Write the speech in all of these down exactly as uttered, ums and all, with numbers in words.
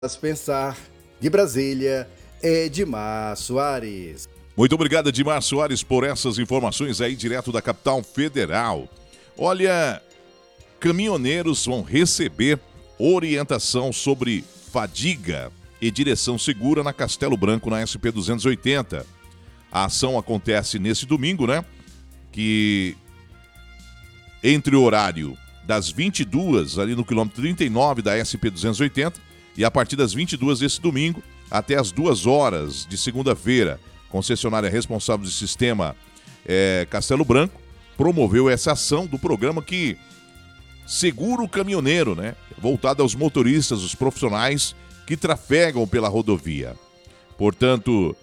Faz pensar. De Brasília, Edmar Soares. Muito obrigado, Edmar Soares, por essas informações aí direto da capital federal. Olha, caminhoneiros vão receber orientação sobre fadiga e direção segura na Castelo Branco, na S P duzentos e oitenta. A ação acontece nesse domingo, né? Que entre o horário das vinte e duas, ali no quilômetro trinta e nove da S P duzentos e oitenta, e a partir das vinte e duas desse domingo até as duas horas de segunda-feira, concessionária responsável do sistema é, Castelo Branco promoveu essa ação do programa que segura o caminhoneiro, né? Voltado aos motoristas, os profissionais que trafegam pela rodovia. Portanto,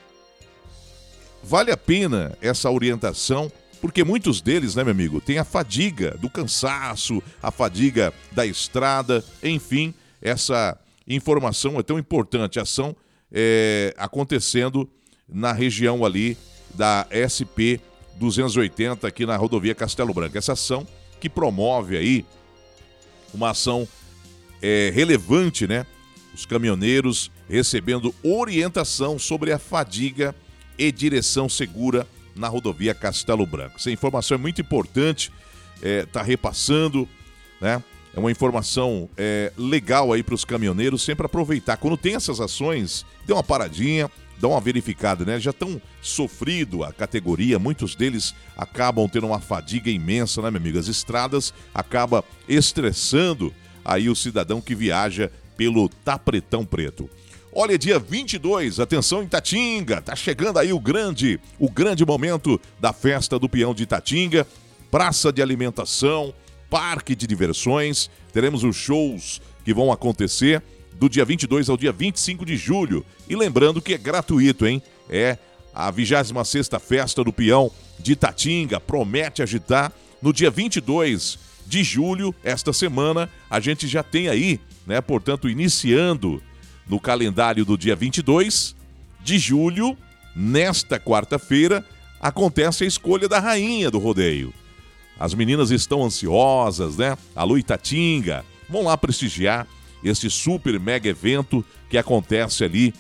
vale a pena essa orientação, porque muitos deles, né, meu amigo, tem a fadiga do cansaço, a fadiga da estrada, enfim, essa informação é tão importante, a ação é, acontecendo na região ali da S P duzentos e oitenta, aqui na rodovia Castelo Branco. Essa ação que promove aí uma ação é, relevante, né? Os caminhoneiros recebendo orientação sobre a fadiga e direção segura na rodovia Castelo Branco. Essa informação é muito importante, está é, repassando, né? É uma informação é, legal aí para os caminhoneiros sempre aproveitar. Quando tem essas ações, dê uma paradinha, dá uma verificada, né? Já tão sofrido a categoria, muitos deles acabam tendo uma fadiga imensa, né, meu amigo? As estradas acabam estressando aí o cidadão que viaja pelo Tapretão Preto. Olha, dia vinte e dois, atenção em Itatinga, tá chegando aí o grande, o grande momento da festa do Peão de Itatinga, praça de alimentação, parque de diversões, teremos os shows que vão acontecer do dia vinte e dois ao dia vinte e cinco de julho. E lembrando que é gratuito, hein? É a vigésima sexta Festa do Peão de Itatinga, promete agitar. No dia vinte e dois de julho, esta semana, a gente já tem aí, né? Portanto, iniciando no calendário do dia vinte e dois de julho, nesta quarta-feira, acontece a escolha da rainha do rodeio. As meninas estão ansiosas, né? Alô, Itatinga, vão lá prestigiar este super mega evento que acontece ali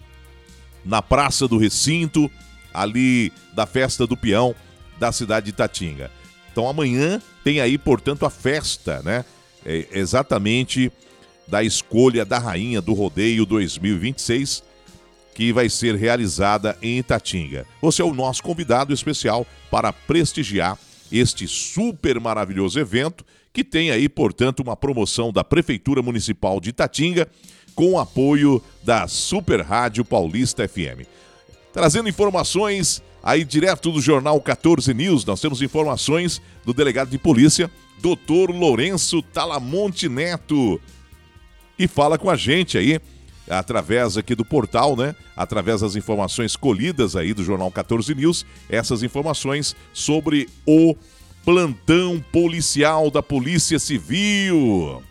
na Praça do Recinto, ali da Festa do Peão da cidade de Itatinga. Então amanhã tem aí, portanto, a festa, né? É exatamente da escolha da rainha do rodeio dois mil e vinte e seis, que vai ser realizada em Itatinga. Você é o nosso convidado especial para prestigiar este super maravilhoso evento, que tem aí, portanto, uma promoção da Prefeitura Municipal de Itatinga, com o apoio da Super Rádio Paulista F M. Trazendo informações aí direto do Jornal quatorze News, nós temos informações do delegado de polícia, doutor Lourenço Talamonte Neto, que fala com a gente aí, através aqui do portal, né? Através das informações colhidas aí do Jornal quatorze News, essas informações sobre o plantão policial da Polícia Civil.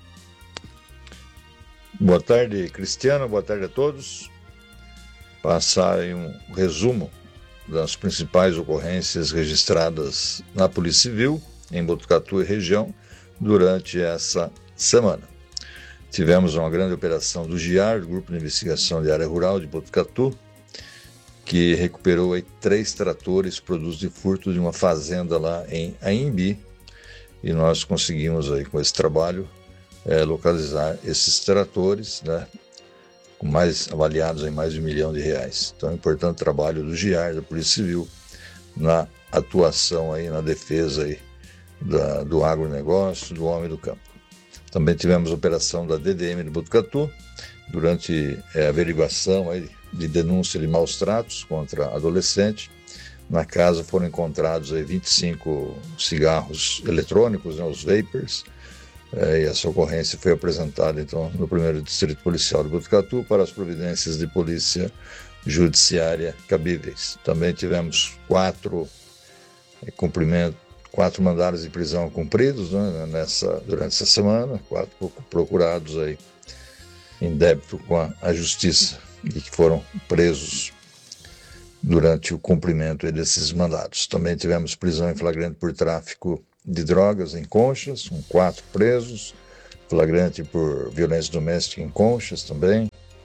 Boa tarde, Cristiano, boa tarde a todos. Passar aí um resumo das principais ocorrências registradas na Polícia Civil, em Botucatu e região, durante essa semana. Tivemos uma grande operação do G I A R, do Grupo de Investigação de Área Rural de Botucatu, que recuperou aí três tratores produtos de furto de uma fazenda lá em Anhembi, e nós conseguimos aí com esse trabalho é, localizar esses tratores, né, com mais avaliados em mais de um milhão de reais. Então é um importante trabalho do G I A R, da Polícia Civil, na atuação aí, na defesa aí da, do agronegócio, do homem do campo. Também tivemos a operação da D D M de Botucatu, durante é, averiguação aí, de denúncia de maus tratos contra adolescente. Na casa foram encontrados aí vinte e cinco cigarros eletrônicos, né, os vapers, é, e essa ocorrência foi apresentada então no primeiro Distrito Policial de Botucatu para as providências de polícia judiciária cabíveis. Também tivemos quatro é, cumprimentos, quatro mandados de prisão cumpridos, né, nessa, durante essa semana, quatro procurados aí em débito com a, a justiça e que foram presos durante o cumprimento desses mandados. Também tivemos prisão em flagrante por tráfico de drogas em Conchas, com quatro presos, flagrante por violência doméstica em Conchas também,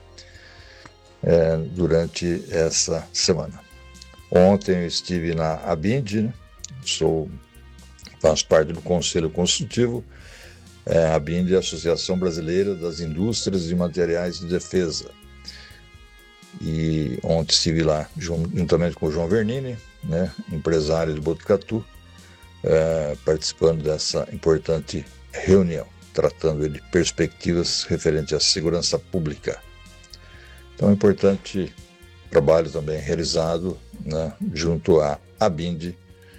é, durante essa semana. Ontem eu estive na ABIND, né? Sou, faço parte do Conselho Consultivo. É, a ABIND é a Associação Brasileira das Indústrias de Materiais de Defesa. E ontem estive lá juntamente com o João Vernini, né, empresário de Botucatu, é, participando dessa importante reunião, tratando de perspectivas referentes à segurança pública. Então é importante trabalho também realizado, né, junto à ABIND,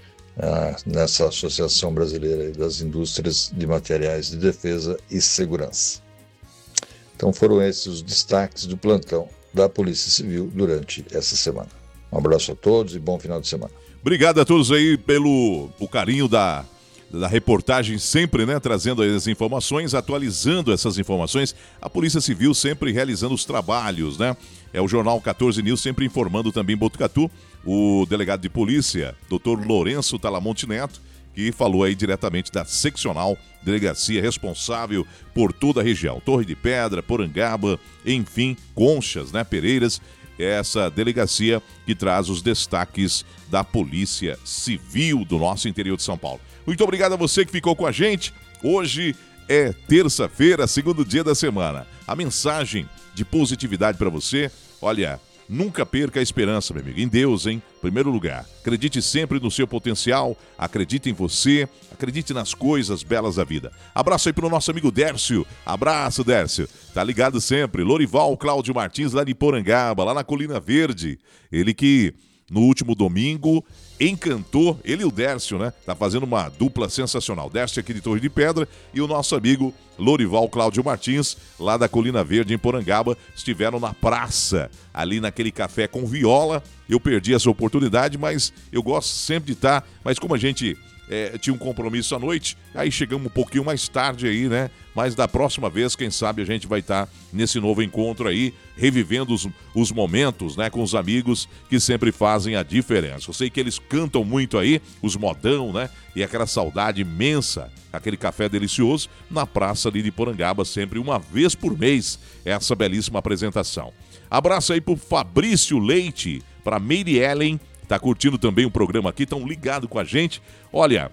uh, nessa Associação Brasileira das Indústrias de Materiais de Defesa e Segurança. Então foram esses os destaques do plantão da Polícia Civil durante essa semana. Um abraço a todos e bom final de semana. Obrigado a todos aí pelo o carinho da, da reportagem, sempre, né, trazendo as informações, atualizando essas informações. A Polícia Civil sempre realizando os trabalhos, né? É o Jornal quatorze News sempre informando também em Botucatu. O delegado de polícia, doutor Lourenço Talamonte Neto, que falou aí diretamente da seccional delegacia responsável por toda a região. Torre de Pedra, Porangaba, enfim, Conchas, né, Pereiras. Essa delegacia que traz os destaques da Polícia Civil do nosso interior de São Paulo. Muito obrigado a você que ficou com a gente. Hoje é terça-feira, segundo dia da semana. A mensagem de positividade para você, olha, nunca perca a esperança, meu amigo, em Deus, hein? Em primeiro lugar, acredite sempre no seu potencial, acredite em você, acredite nas coisas belas da vida. Abraço aí pro nosso amigo Dércio, abraço Dércio, tá ligado sempre, Lorival Cláudio Martins lá de Porangaba, lá na Colina Verde, ele que no último domingo encantou, ele e o Dércio, né? Tá fazendo uma dupla sensacional. Dércio aqui de Torre de Pedra e o nosso amigo Lorival Cláudio Martins, lá da Colina Verde, em Porangaba, estiveram na praça, ali naquele café com viola. Eu perdi essa oportunidade, mas eu gosto sempre de estar, mas como a gente é, tinha um compromisso à noite, aí chegamos um pouquinho mais tarde aí, né? Mas da próxima vez, quem sabe a gente vai estar nesse novo encontro aí, revivendo os, os momentos, né, com os amigos que sempre fazem a diferença. Eu sei que eles cantam muito aí, os modão, né, e aquela saudade imensa, aquele café delicioso, na praça ali de Porangaba, sempre uma vez por mês, essa belíssima apresentação. Abraço aí pro Fabrício Leite, pra Mary Ellen, tá curtindo também o programa aqui, tão ligado com a gente. Olha,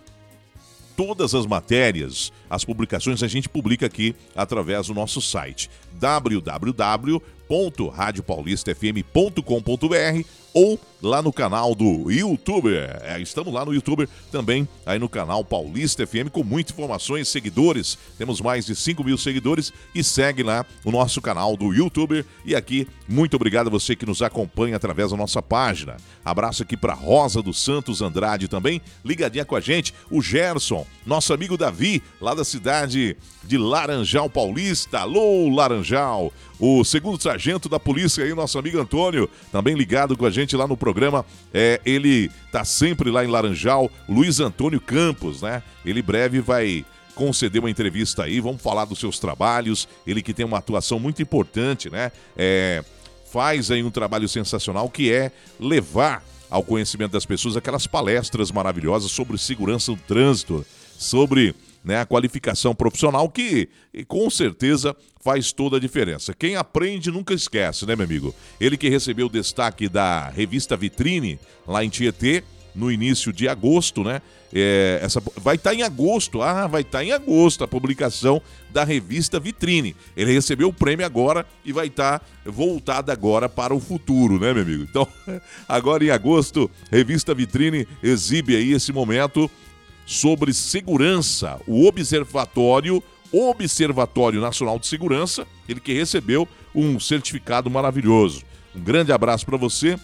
todas as matérias, as publicações a gente publica aqui através do nosso site w w w ponto rádio paulista f m ponto com ponto b r ou lá no canal do YouTube. É, estamos lá no YouTube também, aí no canal Paulista F M, com muitas informações, seguidores. Temos mais de cinco mil seguidores e segue lá o nosso canal do YouTube. E aqui, muito obrigado a você que nos acompanha através da nossa página. Abraço aqui para Rosa dos Santos Andrade também, ligadinha com a gente. O Gerson, nosso amigo Davi, lá da cidade de Laranjal Paulista. Alô, Laranjal! O segundo sargento da polícia aí, nosso amigo Antônio, também ligado com a gente lá no programa. É, ele tá sempre lá em Laranjal, Luiz Antônio Campos, né? Ele breve vai conceder uma entrevista aí, vamos falar dos seus trabalhos. Ele que tem uma atuação muito importante, né? É, faz aí um trabalho sensacional que é levar ao conhecimento das pessoas aquelas palestras maravilhosas sobre segurança do trânsito, sobre, né, a qualificação profissional que com certeza faz toda a diferença. Quem aprende nunca esquece, né, meu amigo? Ele que recebeu o destaque da revista Vitrine lá em Tietê, no início de agosto, né? É, essa, vai estar tá em agosto, ah, vai estar tá em agosto a publicação da revista Vitrine. Ele recebeu o prêmio agora e vai estar tá voltado agora para o futuro, né, meu amigo? Então, agora em agosto, revista Vitrine exibe aí esse momento sobre segurança, o Observatório, Observatório Nacional de Segurança, ele que recebeu um certificado maravilhoso. Um grande abraço para você,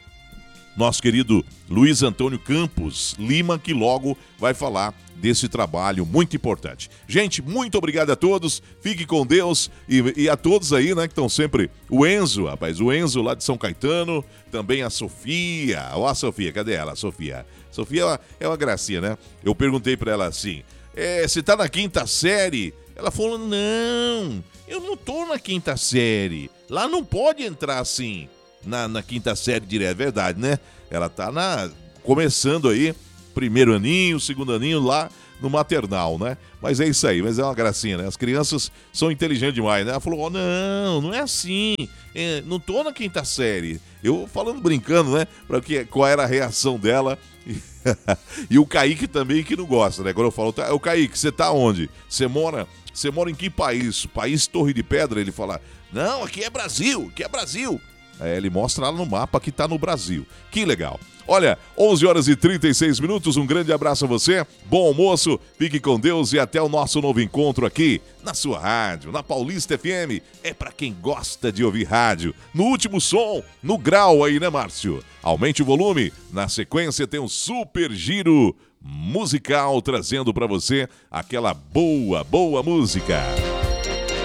nosso querido Luiz Antônio Campos Lima, que logo vai falar desse trabalho muito importante. Gente, muito obrigado a todos, fique com Deus e, e a todos aí, né, que estão sempre, o Enzo, rapaz, o Enzo lá de São Caetano, também a Sofia, ó a Sofia, cadê ela, a Sofia? Sofia é uma, é uma gracinha, né? Eu perguntei pra ela assim, é, você tá na quinta série? Ela falou, não, eu não tô na quinta série, lá não pode entrar assim, na, na quinta série direto, é verdade, né? Ela tá na, começando aí, primeiro aninho, segundo aninho lá no maternal, né? Mas é isso aí, mas é uma gracinha, né? As crianças são inteligentes demais, né? Ela falou, oh, não, não é assim, é, não tô na quinta série. Eu falando, brincando, né? Pra que, qual era a reação dela. E o Kaique também, que não gosta, né? Quando eu falo, tá, o Kaique, você tá onde? Você mora, você mora em que país? País Torre de Pedra? Ele fala, não, aqui é Brasil, aqui é Brasil. Aí ele mostra lá no mapa que tá no Brasil. Que legal. Olha, onze horas e trinta e seis minutos, um grande abraço a você, bom almoço, fique com Deus e até o nosso novo encontro aqui na sua rádio, na Paulista F M. É pra quem gosta de ouvir rádio. No último som, no grau aí, né, Márcio? Aumente o volume, na sequência tem um super giro musical trazendo pra você aquela boa, boa música.